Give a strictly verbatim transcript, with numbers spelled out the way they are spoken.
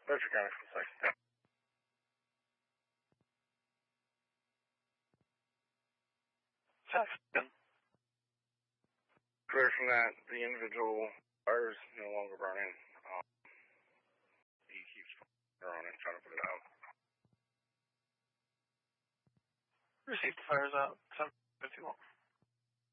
Fletcher County for the second. Second. Version that the individual fire is no longer burning. Um, he keeps on it, trying to put it out. Received fires out. seven fifty-one.